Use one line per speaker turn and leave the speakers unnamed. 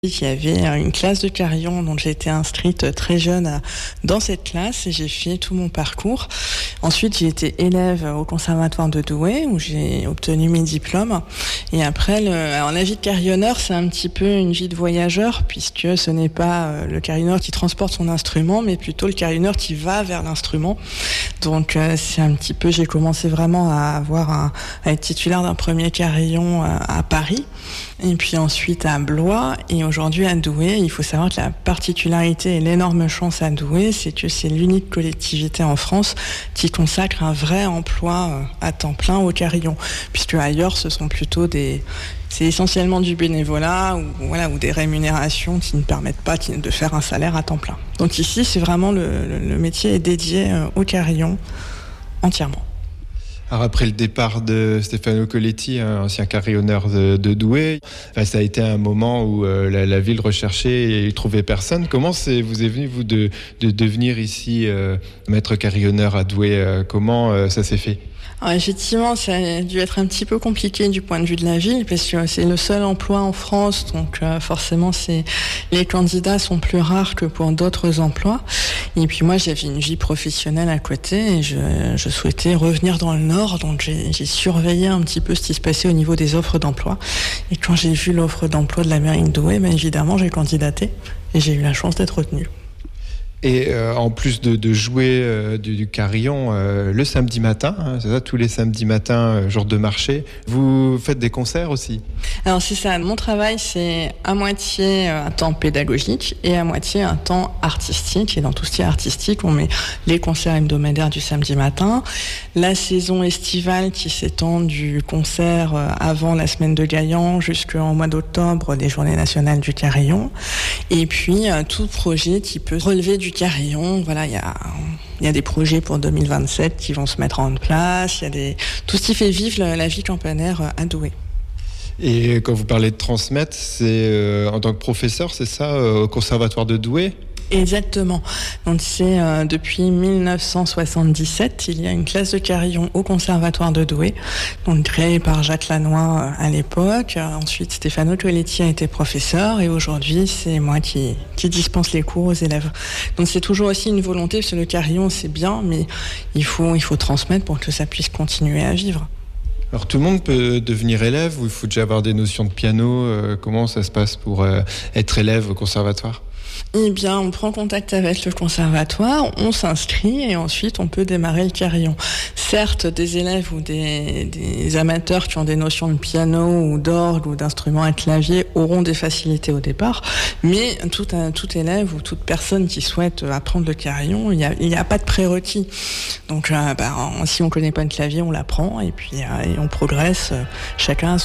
Il y avait une classe de carillon, donc j'ai été inscrite très jeune dans cette classe et j'ai fait tout mon parcours. Ensuite, j'ai été élève au conservatoire de Douai où j'ai obtenu mes diplômes. Et après, alors la vie de carillonneur, c'est un petit peu une vie de voyageur puisque ce n'est pas le carillonneur qui transporte son instrument, mais plutôt le carillonneur qui va vers l'instrument. Donc c'est un petit peu, j'ai commencé vraiment à être titulaire d'un premier carillon à Paris et puis ensuite à Blois et aujourd'hui à Douai. Il faut savoir que la particularité et l'énorme chance à Douai, c'est que c'est l'unique collectivité en France qui consacre un vrai emploi à temps plein au carillon, puisque ailleurs ce sont plutôt c'est essentiellement du bénévolat ou des rémunérations qui ne permettent pas de faire un salaire à temps plein. Donc ici, c'est vraiment le métier est dédié au carillon entièrement.
Alors après le départ de Stefano Colletti, ancien carillonneur de Douai, ça a été un moment où la ville recherchait et il trouvait personne. Comment vous est venu vous de devenir ici maître carillonneur à Douai? Comment ça s'est fait?
Alors effectivement, ça a dû être un petit peu compliqué du point de vue de la ville parce que c'est le seul emploi en France, donc forcément les candidats sont plus rares que pour d'autres emplois. Et puis moi, j'avais une vie professionnelle à côté et je souhaitais revenir dans le Nord, donc j'ai surveillé un petit peu ce qui se passait au niveau des offres d'emploi. Et quand j'ai vu l'offre d'emploi de la mairie de Douai, évidemment, j'ai candidaté et j'ai eu la chance d'être retenue.
Et en plus de jouer du carillon le samedi matin, c'est ça, tous les samedis matins, jour de marché, vous faites des concerts aussi?
Alors c'est ça, mon travail c'est à moitié un temps pédagogique et à moitié un temps artistique. Et dans tout ce qui est artistique, on met les concerts hebdomadaires du samedi matin, la saison estivale qui s'étend du concert avant la semaine de Gaillan jusqu'en mois d'octobre, des journées nationales du carillon, et puis tout projet qui peut relever du carillon. Voilà, il y a des projets pour 2027 qui vont se mettre en place. Il y a tout ce qui fait vivre la vie campanaire à Douai.
Et quand vous parlez de transmettre, c'est en tant que professeur, c'est ça, au conservatoire de Douai?
Exactement. Donc c'est depuis 1977, il y a une classe de carillon au conservatoire de Douai, donc créée par Jacques Lannoy à l'époque. Ensuite, Stefano Colletti a été professeur et aujourd'hui, c'est moi qui dispense les cours aux élèves. Donc c'est toujours aussi une volonté, parce que le carillon c'est bien, mais il faut transmettre pour que ça puisse continuer à vivre.
Alors tout le monde peut devenir élève ou il faut déjà avoir des notions de piano? Comment ça se passe pour être élève au conservatoire?
Eh bien, on prend contact avec le conservatoire, on s'inscrit et ensuite on peut démarrer le carillon. Certes, des élèves ou des amateurs qui ont des notions de piano ou d'orgue ou d'instruments à clavier auront des facilités au départ, mais tout élève ou toute personne qui souhaite apprendre le carillon, il n'y a pas de prérequis. Donc, si on ne connaît pas le clavier, on l'apprend et puis on progresse chacun à son